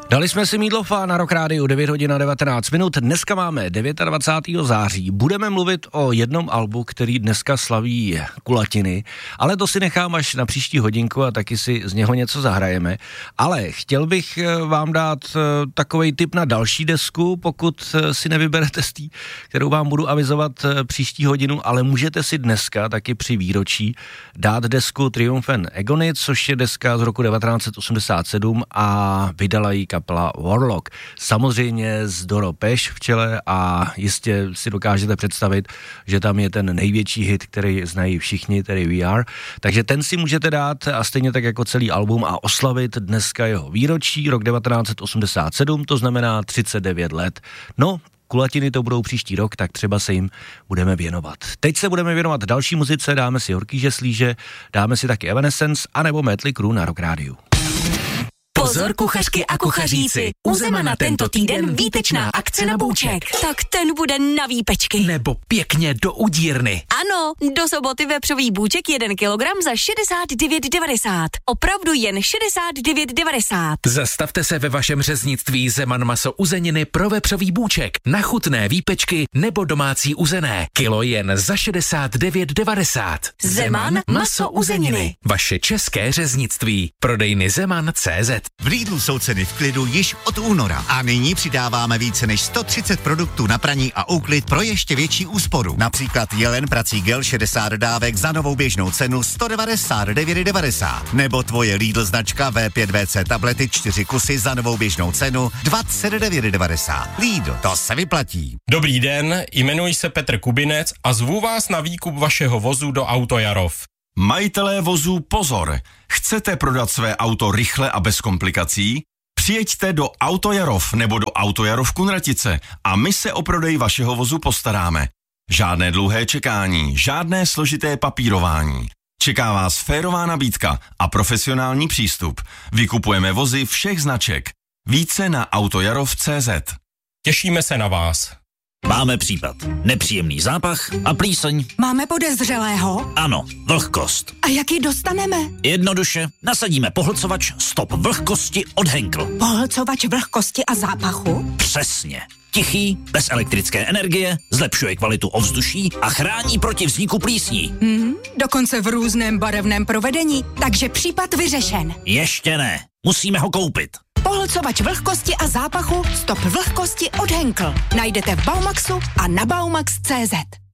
Dali jsme si Meatloafa na Rock Rádiu 9 hodin a 19 minut. Dneska máme 29. září. Budeme mluvit o jednom albu, který dneska slaví kulatiny, ale to si nechám až na příští hodinku a taky si z něho něco zahrajeme. Ale chtěl bych vám dát takovej tip na další desku, pokud si nevyberete z té, kterou vám budu avizovat příští hodinu, ale můžete si dneska taky při výročí dát desku Triumph and Agony, což je deska z roku 1987 a vydala ji kapela Warlock. Samozřejmě s Doro Pesch v čele a jistě si dokážete představit, že tam je ten největší hit, který znají všichni, tedy We Are. Takže ten si můžete dát a stejně tak jako celý album a oslavit dneska jeho výročí, rok 1987, to znamená 39 let. No, kulatiny to budou příští rok, tak třeba se jim budeme věnovat. Teď se budeme věnovat další muzice, dáme si Horkýže Slíže, dáme si taky Evanescence anebo Mötley Crüe na Rock Rádiu. Pozor kuchařky a kuchaříci, u Zemana tento týden výtečná akce na bůček. Tak ten bude na výpečky. Nebo pěkně do udírny. Ano, do soboty vepřový bůček 1 kilogram za 69,90. Opravdu jen 69,90. Zastavte se ve vašem řeznictví Zeman maso uzeniny pro vepřový bůček, na chutné výpečky nebo domácí uzené. Kilo jen za 69,90. Zeman maso uzeniny. Vaše české řeznictví. Prodejny Zeman.cz. V Lidlu jsou ceny v klidu již od února a nyní přidáváme více než 130 produktů na praní a úklid pro ještě větší úsporu. Například Jelen prací gel 60 dávek za novou běžnou cenu 199,90. Nebo tvoje Lidl značka V5VC tablety 4 kusy za novou běžnou cenu 29,90. Lidl, to se vyplatí. Dobrý den, jmenuji se Petr Kubinec a zvu vás na výkup vašeho vozu do Autojarov. Majitelé vozů pozor! Chcete prodat své auto rychle a bez komplikací? Přijeďte do Autojarov nebo do Autojarov Kunratice a my se o prodej vašeho vozu postaráme. Žádné dlouhé čekání, žádné složité papírování. Čeká vás férová nabídka a profesionální přístup. Vykupujeme vozy všech značek. Více na autojarov.cz. Těšíme se na vás. Máme případ. Nepříjemný zápach a plíseň. Máme podezřelého? Ano, vlhkost. A jak ji dostaneme? Jednoduše nasadíme pohlcovač Stop vlhkosti od Henkel. Pohlcovač vlhkosti a zápachu? Přesně. Tichý, bez elektrické energie, zlepšuje kvalitu ovzduší a chrání proti vzniku plísní. Dokonce v různém barevném provedení, takže případ vyřešen. Ještě ne. Musíme ho koupit. Pohlcovač vlhkosti a zápachu Stop vlhkosti od Henkel. Najdete v Baumaxu a na baumax.cz.